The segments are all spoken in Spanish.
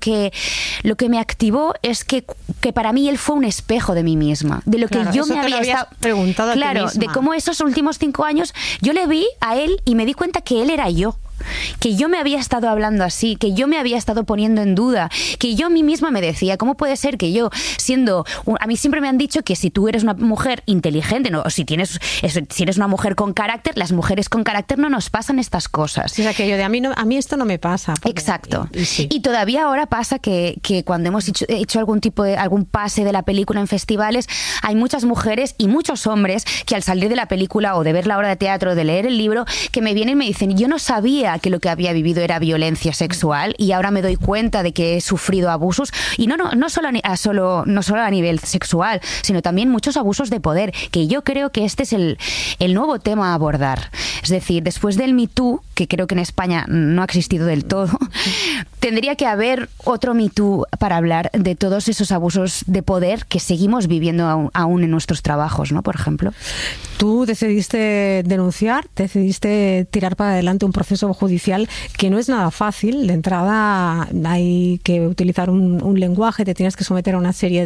me activó es que para mí él fue un espejo de mí misma, de lo que yo me había preguntado claro, a ti misma. de cómo esos últimos 5 años yo le vi a él y me di cuenta que él era yo, que yo me había estado hablando así, que yo me había estado poniendo en duda, que yo a mí misma me decía, ¿cómo puede ser que yo a mí siempre me han dicho que si tú eres una mujer inteligente, no, o si eres una mujer con carácter, las mujeres con carácter no nos pasan estas cosas. Sí, o sea, que yo a mí esto no me pasa. Exacto. Sí. Y todavía ahora pasa que cuando hemos hecho algún pase de la película en festivales, hay muchas mujeres y muchos hombres que al salir de la película o de ver la obra de teatro o de leer el libro, que me vienen y me dicen, yo no sabía que lo que había vivido era violencia sexual y ahora me doy cuenta de que he sufrido abusos, y no solo a nivel sexual, sino también muchos abusos de poder, que yo creo que este es el nuevo tema a abordar. Es decir, después del Me Too, que creo que en España no ha existido del todo, tendría que haber otro Me Too para hablar de todos esos abusos de poder que seguimos viviendo aún en nuestros trabajos, ¿no? Por ejemplo. Tú decidiste denunciar, decidiste tirar para adelante un proceso judicial que no es nada fácil. De entrada hay que utilizar un lenguaje, te tienes que someter a una serie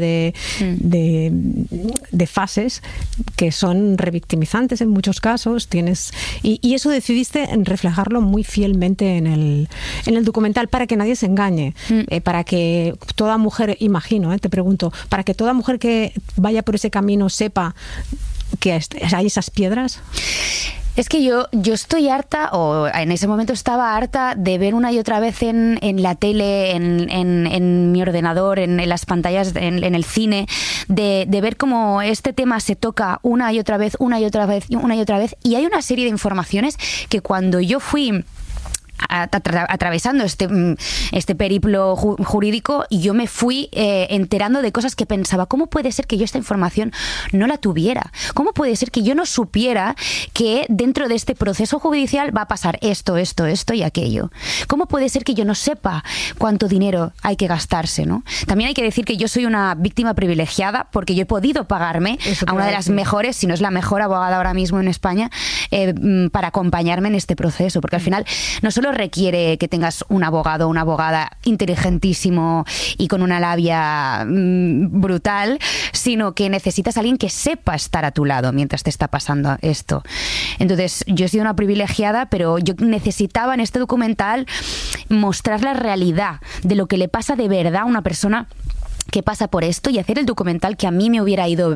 de fases que son revictimizantes en muchos casos. Y eso decidiste reflejarlo muy fielmente en el documental para que nadie se engañe, para que toda mujer, imagino, te pregunto, para que toda mujer que vaya por ese camino sepa que hay esas piedras. Es que yo estoy harta, o en ese momento estaba harta de ver una y otra vez en la tele, en mi ordenador, en las pantallas, en el cine, de ver cómo este tema se toca una y otra vez, y hay una serie de informaciones que cuando yo fui atravesando este periplo jurídico, y yo me fui enterando de cosas que pensaba, ¿cómo puede ser que yo esta información no la tuviera? ¿Cómo puede ser que yo no supiera que dentro de este proceso judicial va a pasar esto y aquello? ¿Cómo puede ser que yo no sepa cuánto dinero hay que gastarse, ¿no? También hay que decir que yo soy una víctima privilegiada porque yo he podido pagarme a una de las mejores, si no es la mejor abogada ahora mismo en España, para acompañarme en este proceso, porque al final no solo requiere que tengas un abogado o una abogada inteligentísimo y con una labia brutal, sino que necesitas a alguien que sepa estar a tu lado mientras te está pasando esto. Entonces, yo he sido una privilegiada, pero yo necesitaba en este documental mostrar la realidad de lo que le pasa de verdad a una persona que pasa por esto, y hacer el documental que a mí me hubiera ido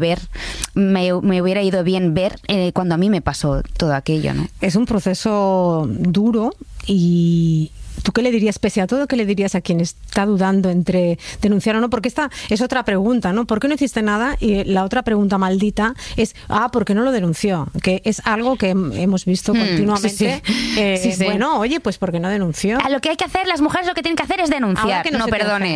bien ver cuando a mí me pasó todo aquello, ¿no? Es un proceso duro. Y ¿tú qué le dirías, pese a todo, qué le dirías a quien está dudando entre denunciar o no? Porque esta es otra pregunta, ¿no? ¿Por qué no hiciste nada? Y la otra pregunta maldita es, ¿por qué no lo denunció? Que es algo que hemos visto continuamente. Sí. Bueno, oye, pues ¿por qué no denunció? A lo que hay que hacer, las mujeres lo que tienen que hacer es denunciar. No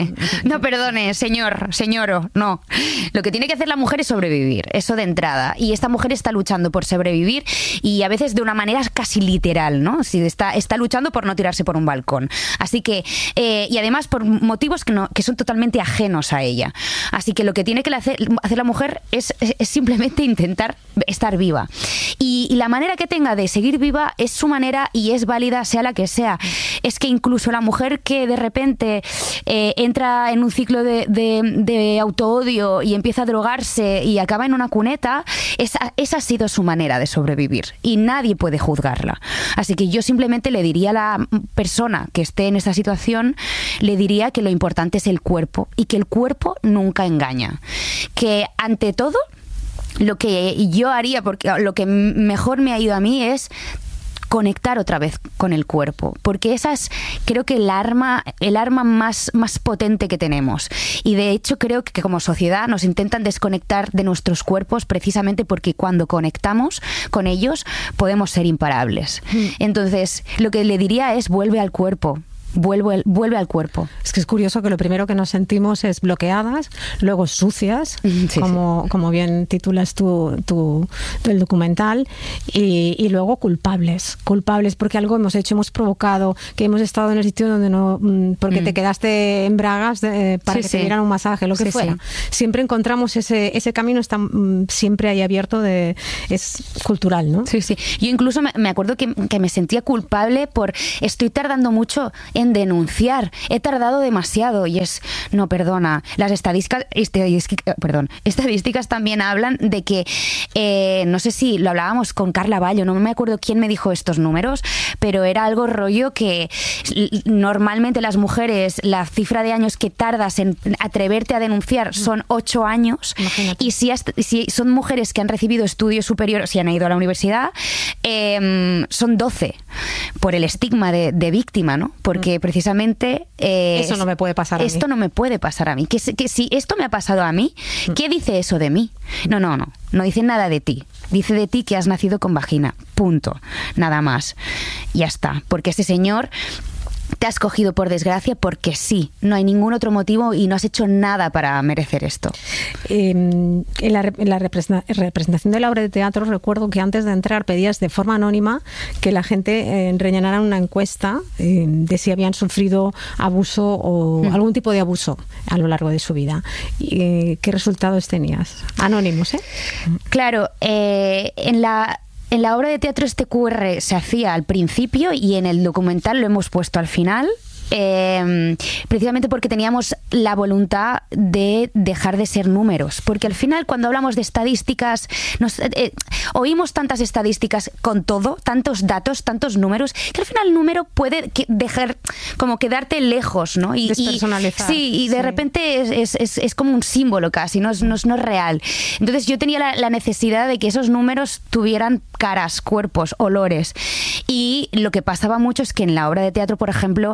perdone, señor, no. Lo que tiene que hacer la mujer es sobrevivir, eso de entrada. Y esta mujer está luchando por sobrevivir, y a veces de una manera casi literal, ¿no? Si está luchando por no tirarse por un balcón. Así que, y además por motivos que son totalmente ajenos a ella. Así que lo que tiene que hacer la mujer es simplemente intentar estar viva. Y la manera que tenga de seguir viva es su manera, y es válida sea la que sea. Es que incluso la mujer que de repente entra en un ciclo de autoodio y empieza a drogarse y acaba en una cuneta, esa ha sido su manera de sobrevivir, y nadie puede juzgarla. Así que yo simplemente le diría a la persona que esté en esta situación, le diría que lo importante es el cuerpo, y que el cuerpo nunca engaña. Que ante todo, lo que yo haría, porque lo que mejor me ha ido a mí, es conectar otra vez con el cuerpo, porque esa es, creo que el arma más potente que tenemos. Y de hecho creo que como sociedad nos intentan desconectar de nuestros cuerpos, precisamente porque cuando conectamos con ellos podemos ser imparables. Entonces, lo que le diría es: vuelve al cuerpo. Vuelve al cuerpo. Es que es curioso que lo primero que nos sentimos es bloqueadas, luego sucias, como bien titulas tú el documental, y luego culpables porque algo hemos hecho, hemos provocado, que hemos estado en el sitio donde no, porque te quedaste en bragas para que te dieran un masaje, lo que fuera. Siempre encontramos ese camino, está siempre ahí abierto, es cultural, ¿no? Sí. Yo incluso me acuerdo que me sentía culpable estoy tardando mucho en denunciar. He tardado demasiado y no, perdona. Las estadísticas también hablan de que, no sé si lo hablábamos con Carla Ballo, no me acuerdo quién me dijo estos números, pero era algo rollo que normalmente las mujeres, la cifra de años que tardas en atreverte a denunciar son 8 años. Imagínate. Y si son mujeres que han recibido estudios superiores, si han ido a la universidad, son 12 por el estigma de víctima, ¿no? Porque precisamente eso no me puede pasar a mí. Esto no me puede pasar a mí. Que si esto me ha pasado a mí, ¿qué dice eso de mí? No dice nada de ti. Dice de ti que has nacido con vagina. Punto. Nada más. Ya está. Porque ese señor te has cogido por desgracia porque sí, no hay ningún otro motivo y no has hecho nada para merecer esto. En la representación de la obra de teatro recuerdo que antes de entrar pedías de forma anónima que la gente rellenara una encuesta de si habían sufrido abuso o algún tipo de abuso a lo largo de su vida. ¿Qué resultados tenías? Anónimos, ¿eh? Claro, en la obra de teatro este QR se hacía al principio y en el documental lo hemos puesto al final. Precisamente porque teníamos la voluntad de dejar de ser números, porque al final cuando hablamos de estadísticas oímos tantas estadísticas con todo, tantos datos, tantos números, que al final el número puede dejar como quedarte lejos, ¿no? Despersonalizar. Y de repente es como un símbolo casi, no es real. Entonces yo tenía la necesidad de que esos números tuvieran caras, cuerpos, olores, y lo que pasaba mucho es que en la obra de teatro, por ejemplo,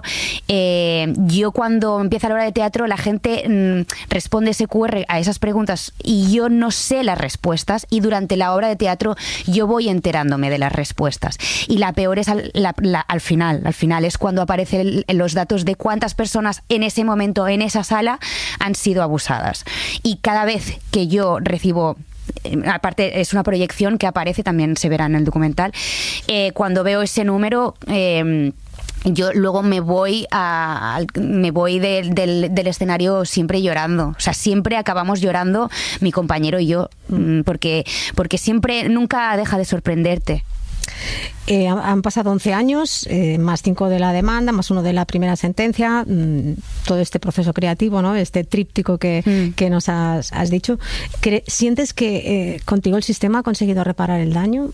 yo cuando empieza la obra de teatro la gente responde ese QR a esas preguntas y yo no sé las respuestas, y durante la obra de teatro yo voy enterándome de las respuestas, y la peor es al final es cuando aparecen los datos de cuántas personas en ese momento en esa sala han sido abusadas, y cada vez que yo recibo, aparte es una proyección que aparece, también se verá en el documental, cuando veo ese número, yo luego me voy del escenario siempre llorando. O sea, siempre acabamos llorando mi compañero y yo, porque siempre, nunca deja de sorprenderte. Han pasado 11 años, más 5 de la demanda, más 1 de la primera sentencia, todo este proceso creativo, ¿no? Este tríptico que nos has dicho. ¿Sientes que contigo el sistema ha conseguido reparar el daño?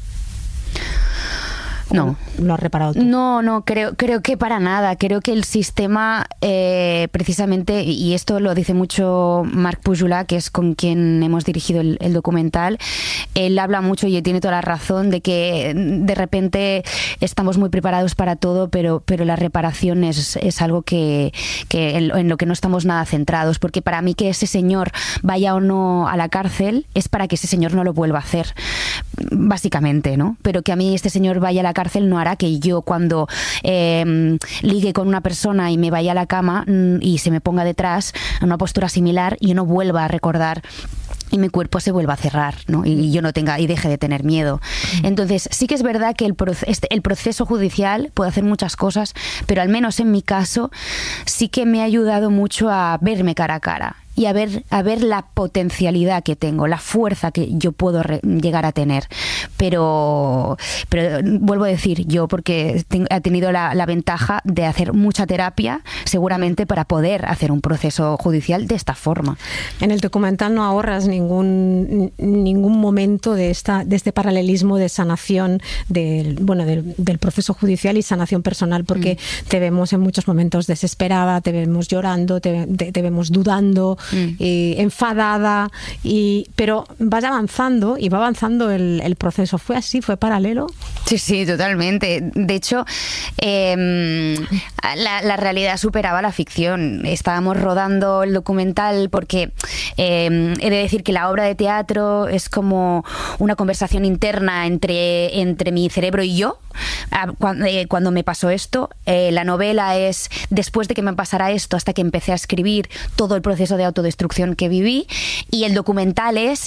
No. ¿Lo has reparado tú? No, creo que para nada. Creo que el sistema, precisamente, y esto lo dice mucho Marc Pujula, que es con quien hemos dirigido el documental, él habla mucho y tiene toda la razón de que de repente estamos muy preparados para todo, pero la reparación es algo que en lo que no estamos nada centrados, porque para mí que ese señor vaya o no a la cárcel es para que ese señor no lo vuelva a hacer, básicamente, ¿no? Pero que a mí este señor vaya a la cárcel no hará que yo, cuando ligue con una persona y me vaya a la cama y se me ponga detrás en una postura similar, yo no vuelva a recordar y mi cuerpo se vuelva a cerrar, ¿no? Y yo no tenga y deje de tener miedo. Entonces sí que es verdad que el proceso judicial puede hacer muchas cosas, pero al menos en mi caso sí que me ha ayudado mucho a verme cara a cara y a ver la potencialidad que tengo, la fuerza que yo puedo llegar a tener. Pero vuelvo a decir, yo porque he tenido la ventaja de hacer mucha terapia, seguramente para poder hacer un proceso judicial de esta forma. En el documental no ahorras ningún momento de este paralelismo de sanación del proceso judicial y sanación personal, porque te vemos en muchos momentos desesperada, te vemos llorando, te vemos dudando, enfadada, pero vas avanzando y va avanzando el proceso. ¿Fue así? ¿Fue paralelo? Sí, totalmente. De hecho, la realidad superaba la ficción. Estábamos rodando el documental porque he de decir que la obra de teatro es como una conversación interna entre mi cerebro y yo. Cuando me pasó esto, la novela es después de que me pasara esto hasta que empecé a escribir todo el proceso de autodestrucción que viví, y el documental es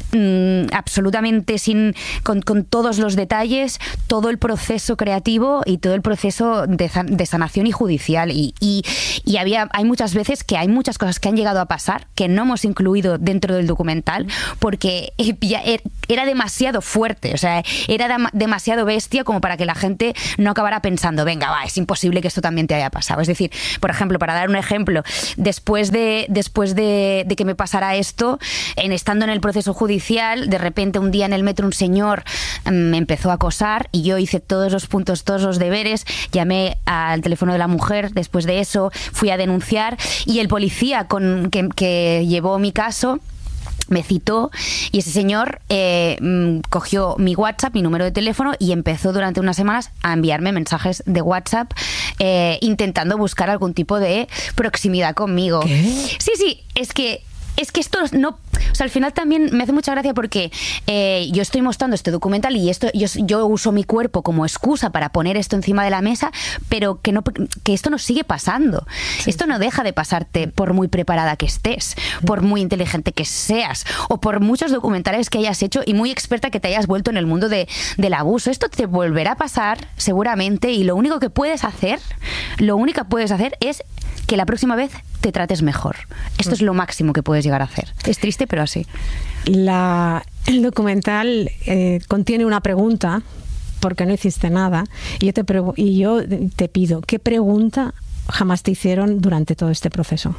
absolutamente con todos los detalles, todo el proceso creativo y todo el proceso de sanación y judicial. Y hay muchas veces que hay muchas cosas que han llegado a pasar que no hemos incluido dentro del documental porque era demasiado fuerte, o sea, era demasiado bestia como para que la gente no acabara pensando, venga, es imposible que esto también te haya pasado. Es decir, por ejemplo, para dar un ejemplo, después de que me pasara esto, estando en el proceso judicial, de repente un día en el metro un señor me empezó a acosar y yo hice todos los puntos, todos los deberes, llamé al teléfono de la mujer, después de eso fui a denunciar y el policía que llevó mi caso me citó y ese señor cogió mi WhatsApp, mi número de teléfono y empezó durante unas semanas a enviarme mensajes de WhatsApp intentando buscar algún tipo de proximidad conmigo. ¿Qué? Sí, es que esto no... O sea, al final también me hace mucha gracia porque yo estoy mostrando este documental y yo uso mi cuerpo como excusa para poner esto encima de la mesa, pero que esto nos sigue pasando. Sí. Esto no deja de pasarte por muy preparada que estés, por muy inteligente que seas o por muchos documentales que hayas hecho y muy experta que te hayas vuelto en el mundo del abuso. Esto te volverá a pasar seguramente y lo único que puedes hacer es que la próxima vez te trates mejor. Esto es lo máximo que puedes llegar a hacer. Es triste, pero así. El documental contiene una pregunta, porque no hiciste nada, y yo te pido, ¿qué pregunta jamás te hicieron durante todo este proceso?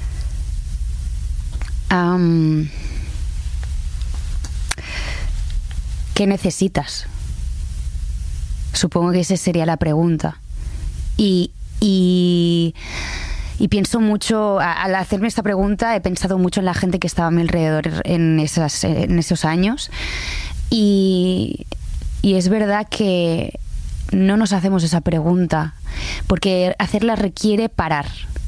¿Qué necesitas? Supongo que esa sería la pregunta. Y pienso mucho, al hacerme esta pregunta, he pensado mucho en la gente que estaba a mi alrededor en esos años. Y es verdad que no nos hacemos esa pregunta, porque hacerla requiere parar.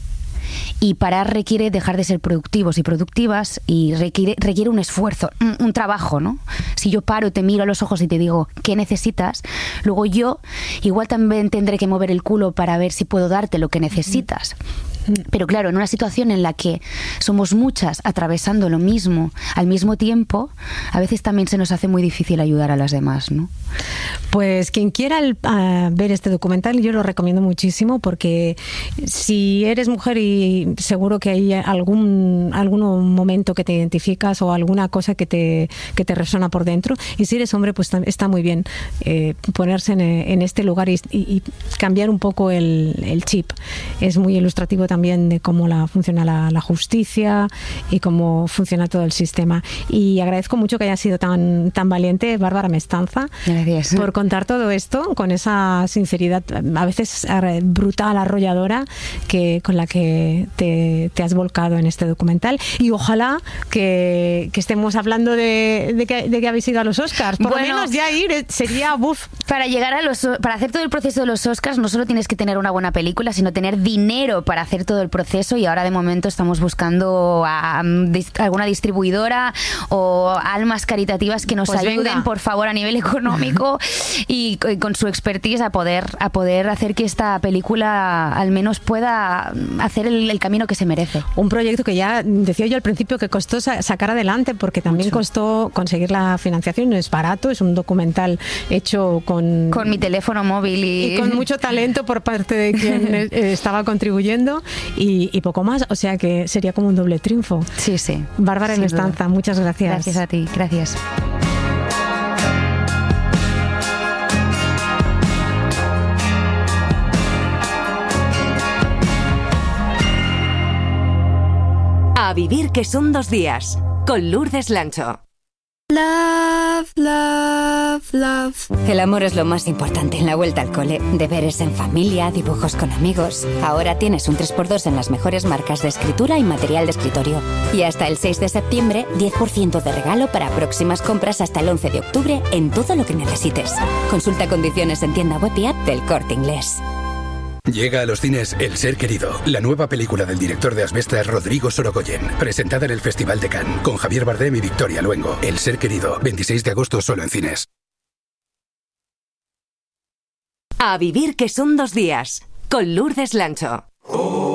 Y parar requiere dejar de ser productivos y productivas y requiere un esfuerzo, un trabajo, ¿no? Si yo paro, te miro a los ojos y te digo, ¿qué necesitas? Luego yo igual también tendré que mover el culo para ver si puedo darte lo que necesitas. Pero claro, en una situación en la que somos muchas atravesando lo mismo al mismo tiempo, a veces también se nos hace muy difícil ayudar a las demás, ¿no? Pues quien quiera ver este documental, yo lo recomiendo muchísimo porque si eres mujer y seguro que hay algún momento que te identificas o alguna cosa que te resuena por dentro, y si eres hombre, pues está muy bien ponerse en este lugar y cambiar un poco el chip. Es muy ilustrativo también de cómo funciona la justicia y cómo funciona todo el sistema. Y agradezco mucho que haya sido tan valiente, Bárbara Mestanza. Gracias. Por contar todo esto con esa sinceridad a veces brutal, arrolladora, con la que te has volcado en este documental. Y ojalá que estemos hablando de que habéis ido a los Oscars. Por lo menos ya ir sería buf. Para hacer todo el proceso de los Oscars no solo tienes que tener una buena película, sino tener dinero para hacer todo el proceso, y ahora de momento estamos buscando a alguna distribuidora o almas caritativas que nos ayuden, por favor, a nivel económico y con su expertise a poder hacer que esta película al menos pueda hacer el camino que se merece. Un proyecto que ya decía yo al principio que costó sacar adelante, porque también costó conseguir la financiación. No es barato, es un documental hecho con mi teléfono móvil y con mucho talento por parte de quien estaba contribuyendo y poco más, o sea que sería como un doble triunfo. Sí. Bárbara Mestanza, muchas gracias. Gracias a ti, gracias. A vivir que son 2 días, con Lourdes Lancho. Love, love, love. El amor es lo más importante en la vuelta al cole. Deberes en familia, dibujos con amigos. Ahora tienes un 3x2 en las mejores marcas de escritura y material de escritorio. Y hasta el 6 de septiembre, 10% de regalo para próximas compras hasta el 11 de octubre en todo lo que necesites. Consulta condiciones en tienda web y app del Corte Inglés. Llega a los cines El Ser Querido, la nueva película del director de Asbestas, Rodrigo Sorogoyen, presentada en el Festival de Cannes, con Javier Bardem y Victoria Luengo. El Ser Querido, 26 de agosto solo en cines. A vivir que son 2 días, con Lourdes Lancho.